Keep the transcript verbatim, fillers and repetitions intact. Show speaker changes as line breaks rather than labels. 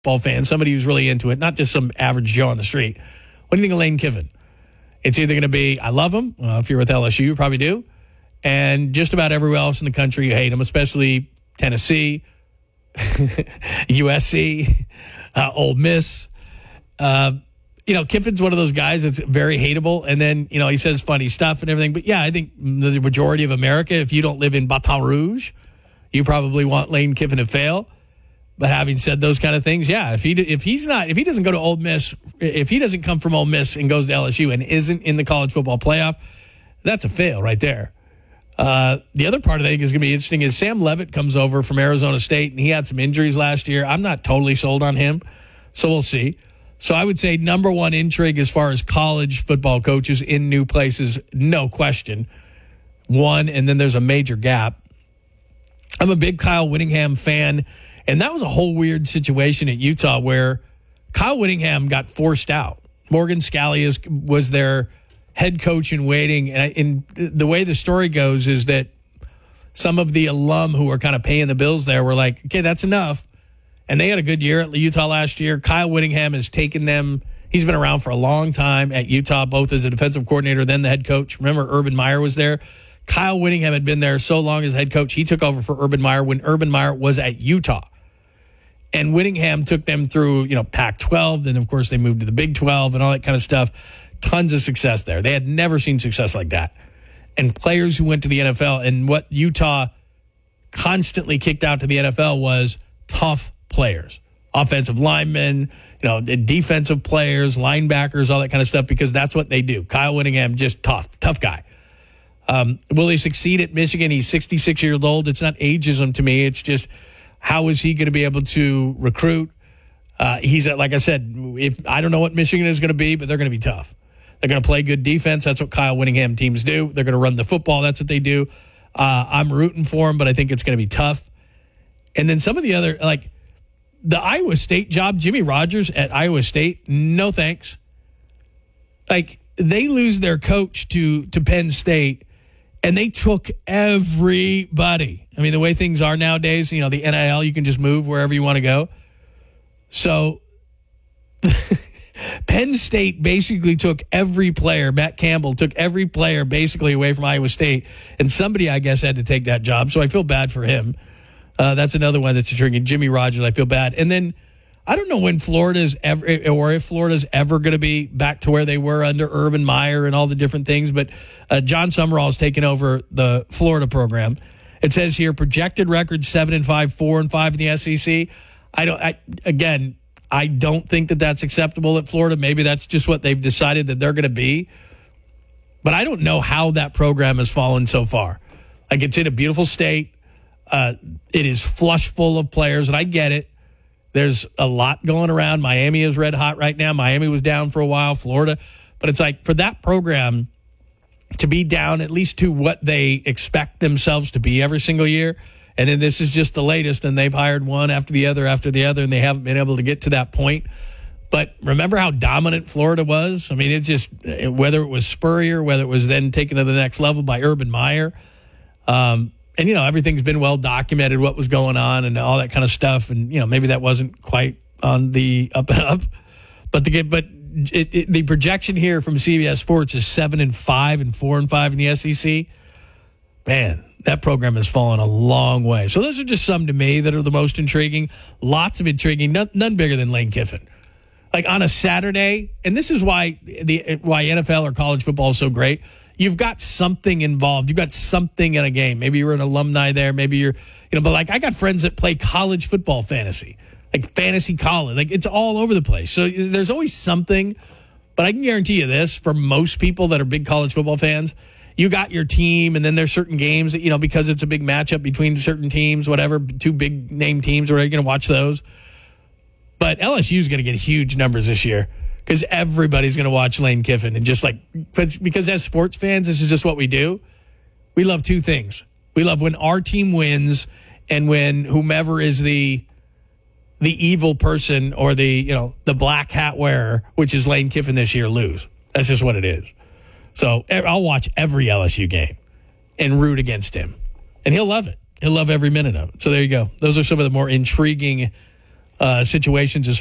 football fan, somebody who's really into it, not just some average Joe on the street. What do you think of Lane Kiffin? It's either going to be, I love him. Well, if you're with L S U, you probably do. And just about everywhere else in the country, you hate him, especially Tennessee, U S C, uh, Ole Miss. Uh, you know, Kiffin's one of those guys that's very hateable. And then, you know, he says funny stuff and everything. But, yeah, I think the majority of America, if you don't live in Baton Rouge, you probably want Lane Kiffin to fail. But having said those kind of things, yeah, if he if he's not if he doesn't go to Ole Miss, if he doesn't come from Ole Miss and goes to L S U and isn't in the college football playoff, that's a fail right there. Uh, the other part I think is going to be interesting is Sam Leavitt comes over from Arizona State and he had some injuries last year. I'm not totally sold on him, so we'll see. So I would say number one intrigue as far as college football coaches in new places, no question. One, and then there's a major gap. I'm a big Kyle Whittingham fan. And that was a whole weird situation at Utah where Kyle Whittingham got forced out. Morgan Scalley is, was their head coach in waiting. And, I, and the way the story goes is that some of the alum who were kind of paying the bills there were like, okay, that's enough. And they had a good year at Utah last year. Kyle Whittingham has taken them. He's been around for a long time at Utah, both as a defensive coordinator, then the head coach. Remember, Urban Meyer was there. Kyle Whittingham had been there so long as head coach. He took over for Urban Meyer when Urban Meyer was at Utah. And Whittingham took them through, you know, Pac twelve. Then, of course, they moved to the Big twelve and all that kind of stuff. Tons of success there. They had never seen success like that. And players who went to the N F L, and what Utah constantly kicked out to the N F L was tough players. Offensive linemen, you know, defensive players, linebackers, all that kind of stuff, because that's what they do. Kyle Whittingham, just tough, tough guy. Um, will he succeed at Michigan? He's sixty-six years old. It's not ageism to me. It's just, how is he going to be able to recruit? Uh, he's at, like I said, if I don't know what Michigan is going to be, but they're going to be tough. They're going to play good defense. That's what Kyle Whittingham teams do. They're going to run the football. That's what they do. Uh, I'm rooting for him, but I think it's going to be tough. And then some of the other, like the Iowa State job, Jimmy Rogers at Iowa State, no thanks. Like they lose their coach to to Penn State. And they took everybody. I mean, the way things are nowadays, you know, the N I L, you can just move wherever you want to go. So Penn State basically took every player. Matt Campbell took every player basically away from Iowa State. And somebody, I guess, had to take that job. So I feel bad for him. Uh, that's another one that's intriguing. Jimmy Rogers, I feel bad. And then I don't know when Florida's ever, or if Florida's ever going to be back to where they were under Urban Meyer and all the different things. But uh, John Summerall has taken over the Florida program. It says here projected record seven and five, four and five in the S E C. I don't. I, again, I don't think that that's acceptable at Florida. Maybe that's just what they've decided that they're going to be. But I don't know how that program has fallen so far. Like it's in a beautiful state. Uh, it is flush full of players, and I get it. There's a lot going around. Miami is red hot right now. Miami was down for a while, Florida. But it's like for that program to be down at least to what they expect themselves to be every single year, and then this is just the latest, and they've hired one after the other after the other, and they haven't been able to get to that point. But remember how dominant Florida was? I mean, it's just whether it was Spurrier, whether it was then taken to the next level by Urban Meyer. Um And, you know, everything's been well documented, what was going on and all that kind of stuff. And, you know, maybe that wasn't quite on the up and up. But the, but it, it, the projection here from C B S Sports is seven and five and four and five in the S E C. Man, that program has fallen a long way. So those are just some to me that are the most intriguing. Lots of intriguing, none, none bigger than Lane Kiffin. Like on a Saturday, and this is why the why N F L or college football is so great. You've got something involved. You've got something in a game. Maybe you're an alumni there. Maybe you're, you know, but like I got friends that play college football fantasy, like fantasy college. Like it's all over the place. So there's always something. But I can guarantee you this, for most people that are big college football fans, you got your team, and then there's certain games that, you know, because it's a big matchup between certain teams, whatever, two big name teams, where you're going to watch those. But L S U is going to get huge numbers this year. Because everybody's going to watch Lane Kiffin. And just like, because as sports fans, this is just what we do. We love two things. We love when our team wins and when whomever is the the evil person or the, you know, the black hat wearer, which is Lane Kiffin this year, lose. That's just what it is. So I'll watch every L S U game and root against him. And he'll love it. He'll love every minute of it. So there you go. Those are some of the more intriguing uh, situations as